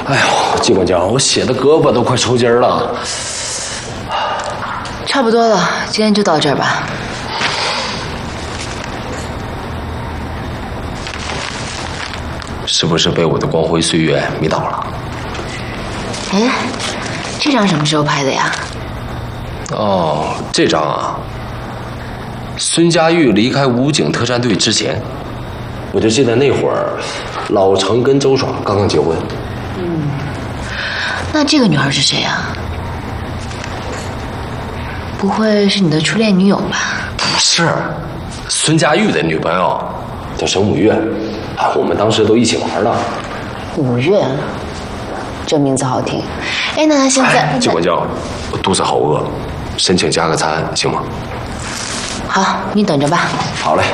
哎呦，季管家，我写的胳膊都快抽筋了。 差不多了，今天就到这儿吧。 是不是被我的光辉岁月迷倒了？ 哎，这张什么时候拍的呀？ 哦，这张啊，孙佳玉离开武警特战队之前，我就记得那会儿，老程跟周爽刚刚结婚。 那这个女孩是谁呀？不会是你的初恋女友吧？ 不是，孙佳玉的女朋友叫沈五月，啊，我们当时都一起玩呢。 五月，这名字好听。哎，那他现在…… 季管教，我肚子好饿，申请加个餐行吗？ 好，你等着吧。 好嘞。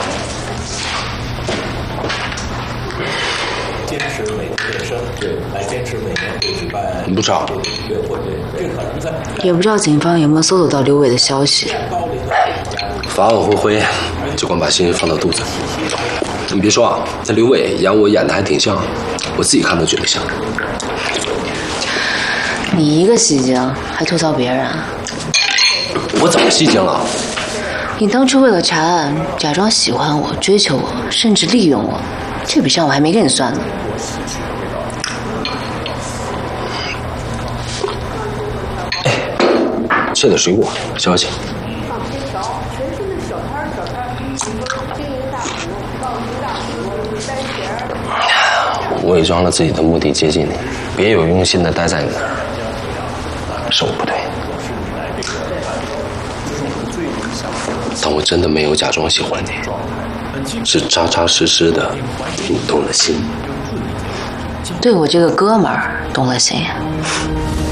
坚持每个学生来坚持每年会举办不知道， 月会，这可能在也不知道警方有没有搜索到刘伟的消息。 法网恢恢，就光把心放到肚子里。你别说啊，那刘伟演我演的还挺像，我自己看都觉得像。 你一个戏精，还吐槽别人？ 我怎么戏精了？ 你当初为了查案，假装喜欢我、追求我，甚至利用我，这笔账我还没跟你算呢。 切的水果，消消气。伪装了自己的目的接近你，别有用心的待在你那儿，是我不对。但我真的没有假装喜欢你，是扎扎实实的你动了心。 对我这个哥们儿动了心。